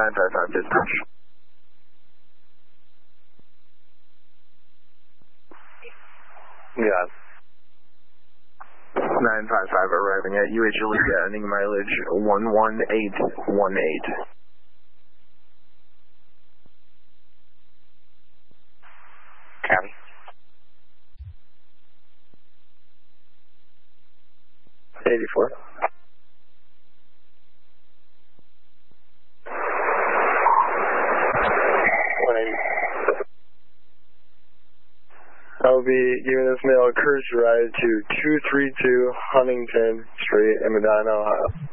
955 dispatch. Yeah. 955 arriving at UH Alicia, ending mileage 11818. Copy. 84. I will be giving this male a courtesy ride to 232 Huntington Street in Medina, Ohio.